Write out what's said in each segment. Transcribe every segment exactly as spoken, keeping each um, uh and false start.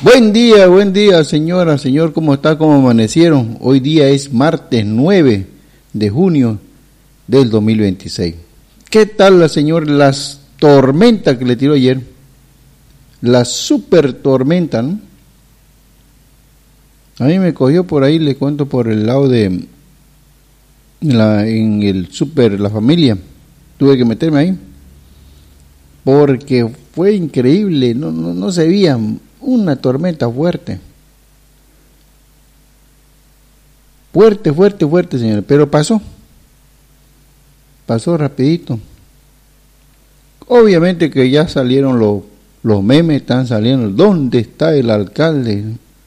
Buen día, buen día, señora, señor, ¿cómo está? ¿Cómo amanecieron? Hoy día es martes nueve de junio del dos mil veintiséis. ¿Qué tal la señora? Las tormentas que le tiró ayer, la super tormenta, ¿no? A mí me cogió por ahí, le cuento, por el lado de la, en el super La Familia. Tuve que meterme ahí porque fue increíble, no, no, no se veía una tormenta fuerte. Fuerte, fuerte, fuerte, señores, pero pasó. Pasó rapidito. Obviamente que ya salieron los, los memes, están saliendo. ¿Dónde está el alcalde?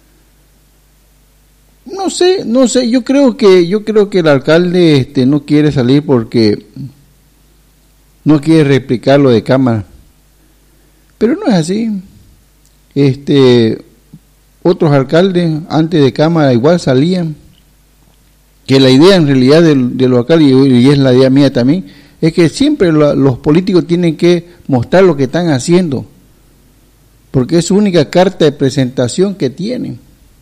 No sé, no sé, yo creo que, yo creo que el alcalde este no quiere salir porque no quiere replicar lo de cámara. Pero no es así. Este, otros alcaldes antes de cámara igual salían. Que la idea en realidad de, de los alcaldes, y es la idea mía también, es que siempre lo, los políticos tienen que mostrar lo que están haciendo, porque es su única carta de presentación que tienen.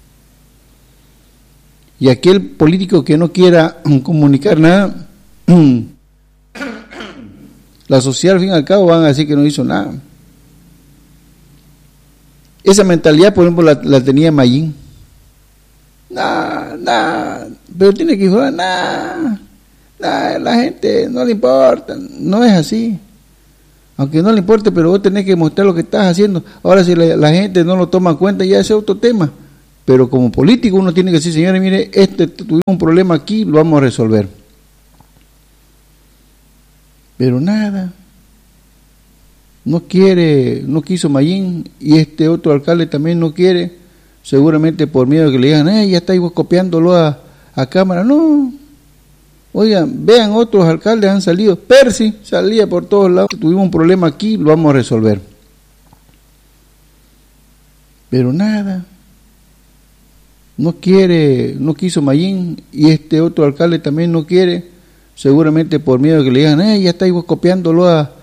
Y aquel político que no quiera comunicar nada, la sociedad al fin y al cabo van a decir que no hizo nada. Esa mentalidad, por ejemplo, la, la tenía Mayín. Nah, nah, pero tiene que informar, nah, nah, la gente no le importa, no es así. Aunque no le importe, pero vos tenés que mostrar lo que estás haciendo. Ahora, si la, la gente no lo toma en cuenta, ya ese es otro tema. Pero como político uno tiene que decir, señores, mire, este tuvimos un problema aquí, lo vamos a resolver. Pero nada. No quiere, no quiso Mayín, y este otro alcalde también no quiere, seguramente por miedo que le digan, eh, ya estáis copiándolo a, a cámara. No, oigan, vean, otros alcaldes han salido. Percy salía por todos lados, tuvimos un problema aquí, lo vamos a resolver. Pero nada. No quiere, no quiso Mayín, y este otro alcalde también no quiere, seguramente por miedo que le digan, eh, ya estáis copiándolo a